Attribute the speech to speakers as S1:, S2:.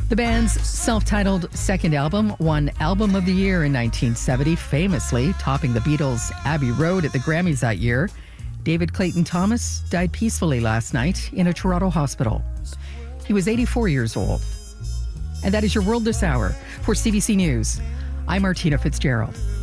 S1: The band's self-titled second album won Album of the Year in 1970, famously topping the Beatles' Abbey Road at the Grammys that year. David Clayton Thomas died peacefully last night in a Toronto hospital. He was 84 years old. And that is your World This Hour. For CBC News, I'm Martina Fitzgerald.